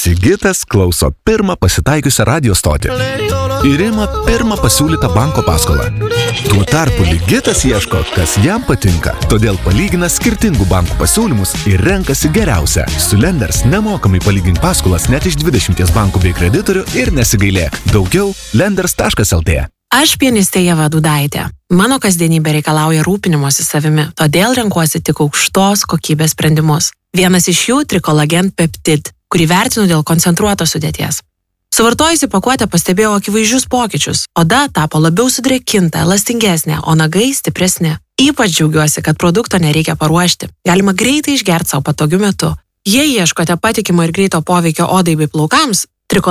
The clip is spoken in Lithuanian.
Sigitas klauso pirmą pasitaikiusią radio stotį ir ima pirmą pasiūlytą banko paskolą. Tuo tarpu Ligitas ieško, kas jam patinka, todėl palygina skirtingų bankų pasiūlymus ir renkasi geriausią. Su Lenders nemokamai palygink paskolas net iš 20 bankų bei kreditorių ir nesigailėk. Daugiau lenders.lt. Aš pianistė Ieva Dudaitė. Mano kasdienybė reikalauja rūpinimosi savimi, todėl renkuosi tik aukštos kokybės sprendimus. Vienas iš jų Trikolagent Peptid, kurį vertinu dėl koncentruotos sudėties. Suvartojusi pakuotę pastebėjau akivaizdžius pokyčius. Oda tapo labiau sudrėkinta, elastingesnė, o nagai stipresni. Ypač džiaugiuosi, kad produkto nereikia paruošti. Galima greitai išgerti savo patogiu metu. Jei ieškote patikimo ir greito poveikio odai bei plaukams,